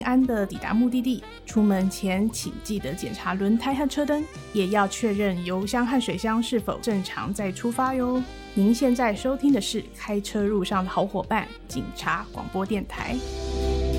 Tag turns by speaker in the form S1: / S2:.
S1: 安的抵达目的地。出门前请记得检查轮胎和车灯，也要确认油箱和水箱是否正常再出发哟。您现在收听的是开车路上的好伙伴警察广播电台。